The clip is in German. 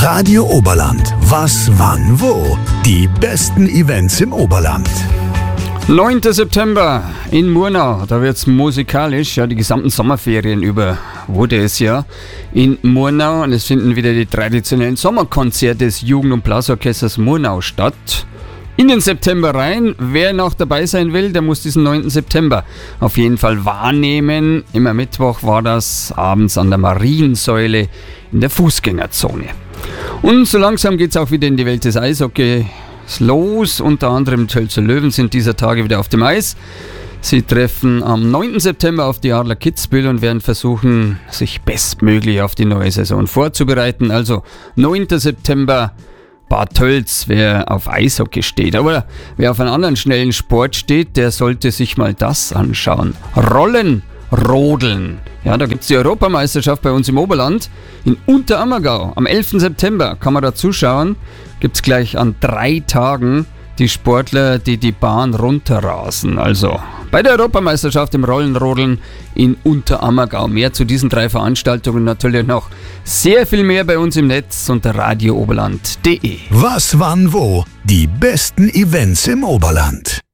Radio Oberland. Was, wann, wo? Die besten Events im Oberland. 9. September in Murnau, da wird es musikalisch, ja, die gesamten Sommerferien über wurde es ja in Murnau und es finden wieder die traditionellen Sommerkonzerte des Jugend- und Blasorchesters Murnau statt. In den September rein, wer noch dabei sein will, der muss diesen 9. September auf jeden Fall wahrnehmen. Immer Mittwoch war das, abends an der Mariensäule in der Fußgängerzone. Und so langsam geht es auch wieder in die Welt des Eishockeys los. Unter anderem Tölzer Löwen sind dieser Tage wieder auf dem Eis. Sie treffen am 9. September auf die Adler Kitzbühel und werden versuchen, sich bestmöglich auf die neue Saison vorzubereiten. Also 9. September Bad Tölz, wer auf Eishockey steht. Aber wer auf einen anderen schnellen Sport steht, der sollte sich mal das anschauen. Rollenrodeln. Ja, da gibt es die Europameisterschaft bei uns im Oberland. In Unterammergau am 11. September kann man da zuschauen. Gibt es gleich an 3 Tagen die Sportler, die die Bahn runterrasen. Also bei der Europameisterschaft im Rollenrodeln in Unterammergau. Mehr zu diesen 3 Veranstaltungen, natürlich noch sehr viel mehr bei uns im Netz unter radiooberland.de. Was, wann, wo? Die besten Events im Oberland.